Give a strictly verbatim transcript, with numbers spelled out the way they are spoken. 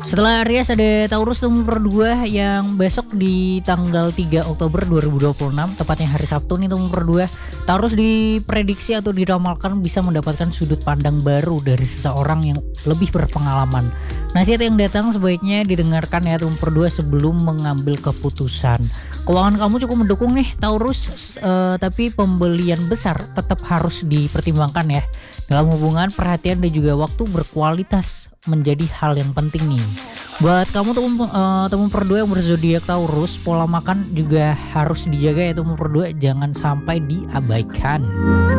Setelah Aries ada Taurus nomor dua yang besok di tanggal tiga Oktober dua ribu dua puluh enam, tepatnya hari Sabtu nih nomor dua. Taurus diprediksi atau diramalkan bisa mendapatkan sudut pandang baru dari seseorang yang lebih berpengalaman. Nasihat yang datang sebaiknya didengarkan ya nomor dua sebelum mengambil keputusan. Keuangan kamu cukup mendukung nih Taurus, eh, tapi pembelian besar tetap harus dipertimbangkan ya. Dalam hubungan, perhatian dan juga waktu berkualitas menjadi hal yang penting nih. Buat kamu temen uh, temen perdua yang berzodiak Taurus, pola makan juga harus dijaga ya temen perdua, jangan sampai diabaikan.